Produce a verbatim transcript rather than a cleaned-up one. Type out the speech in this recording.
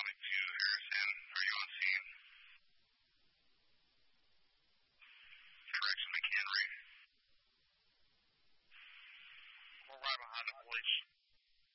Potomac to Harrison. Are you on scene? Direction McHenry. We're right behind the police.